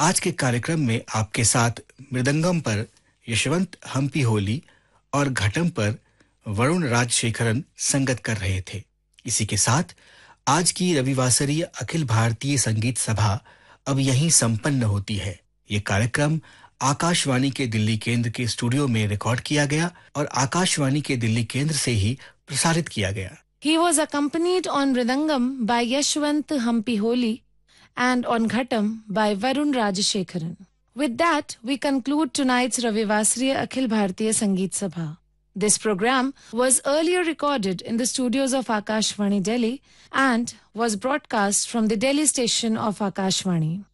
आज के कार्यक्रम में आपके साथ मृदंगम पर यशवंत हम्पी होली और घटम पर वरुण राजशेखरन संगत कर रहे थे। इसी के साथ आज की रविवासरीय अखिल भारतीय संगीत सभा अब यहीं संपन्न होती है। ये कार्यक्रम आकाशवाणी के दिल्ली केंद्र के स्टूडियो में रिकॉर्ड किया गया और आकाशवाणी के दिल्ली केंद्र से ही प्रसारित किया गया। He was accompanied on Mridangam by Yashwant Hampi Holi and on Ghatam by Varun Rajashekharan. With that, we conclude tonight's Ravivasriya Akhil Bharatiya Sangeet Sabha. This program was earlier recorded in the studios of Akashvani Delhi and was broadcast from the Delhi station of Akashvani.